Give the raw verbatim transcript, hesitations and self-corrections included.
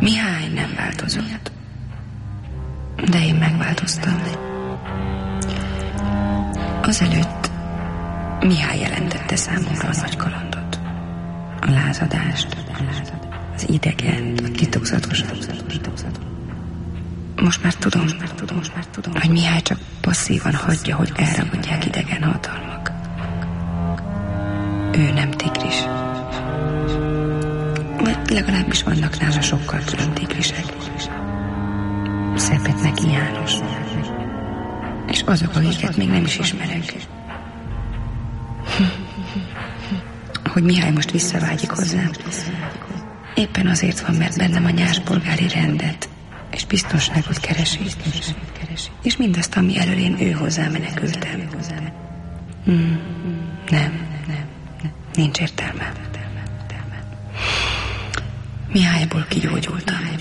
Mihály nem változott. De én megváltoztam. Azelőtt Mihály jelentette számomra a nagy kalandot. A lázadást, az idegent, a titokzatosat. Most már tudom, már tudom, most már tudom, hogy Mihály csak passzívan hagyja, hogy elragadják idegen hatalmak. Ő nem tigris. Vagy legalábbis vannak nála sokkal külön tigrisek. Szepet meg János. És azok, akiket még nem is ismerek. Hogy Mihály most visszavágyik hozzám. Éppen azért van, mert bennem a nyárspolgári rendet és biztonságot keresi. És mindazt, ami elől én ő hozzá menekültem. Hmm. Nem, nem, nem, nincs értelme. Mihályból kigyógyultam.